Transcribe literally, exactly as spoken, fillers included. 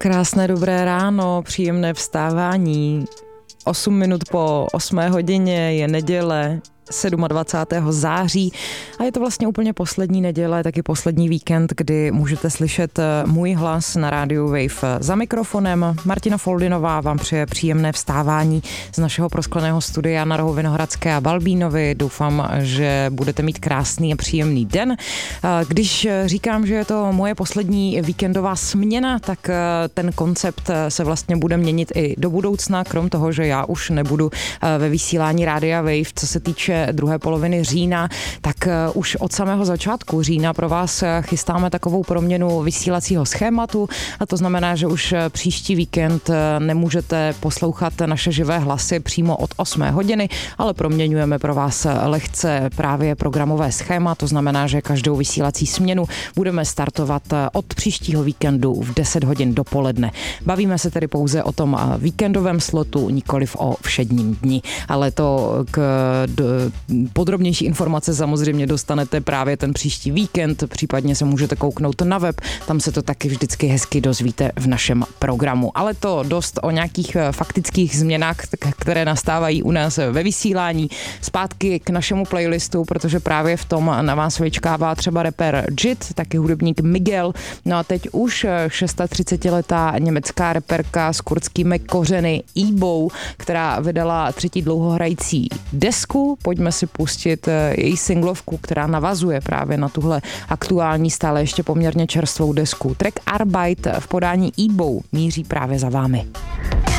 Krásné dobré ráno, příjemné vstávání. osm minut po osmé hodině je neděle, dvacátého sedmého září a je to vlastně úplně poslední neděle, taky poslední víkend, kdy můžete slyšet můj hlas na rádiu Wave. Za mikrofonem Martina Foldinová vám přeje příjemné vstávání z našeho proskleného studia na rohu Vinohradské a Balbínovy. Doufám, že budete mít krásný a příjemný den. Když říkám, že je to moje poslední víkendová směna, tak ten koncept se vlastně bude měnit i do budoucna, krom toho, že já už nebudu ve vysílání rádia Wave, co se týče druhé poloviny října, tak už od samého začátku října pro vás chystáme takovou proměnu vysílacího schématu a to znamená, že už příští víkend nemůžete poslouchat naše živé hlasy přímo od osmé hodiny, ale proměňujeme pro vás lehce právě programové schéma, to znamená, že každou vysílací směnu budeme startovat od příštího víkendu v deset hodin dopoledne. Bavíme se tedy pouze o tom víkendovém slotu, nikoliv o všedním dni, ale to k podrobnější informace samozřejmě dostanete právě ten příští víkend, případně se můžete kouknout na web, tam se to taky vždycky hezky dozvíte v našem programu. Ale to dost o nějakých faktických změnách, které nastávají u nás ve vysílání. Zpátky k našemu playlistu, protože právě v tom na vás vyčkává třeba rapper Jit, taky hudebník Miguel, no a teď už třicetišestiletá německá reperka s kurdskými kořeny Ebou, která vydala třetí dlouhohrající desku. Pojďme si pustit její singlovku, která navazuje právě na tuhle aktuální, stále ještě poměrně čerstvou desku. Track Arbeit v podání Ebou míří právě za vámi.